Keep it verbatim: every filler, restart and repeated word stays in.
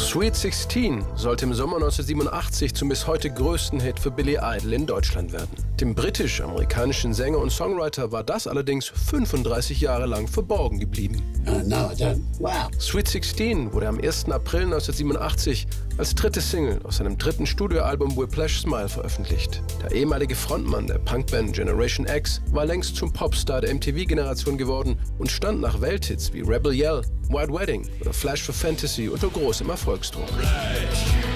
Sweet sixteen sollte im Sommer neunzehnhundertsiebenundachtzig zum bis heute größten Hit für Billy Idol in Deutschland werden. Dem britisch-amerikanischen Sänger und Songwriter war das allerdings fünfunddreißig Jahre lang verborgen geblieben. Uh, no, I don't. Wow. Sweet sixteen wurde am ersten April neunzehnhundertsiebenundachtzig als dritte Single aus seinem dritten Studioalbum Whiplash Smile veröffentlicht. Der ehemalige Frontmann der Punkband Generation X war längst zum Popstar der M T V-Generation geworden und stand nach Welthits wie Rebel Yell, White Wedding oder Flash for Fantasy unter großem Erfolgsdruck.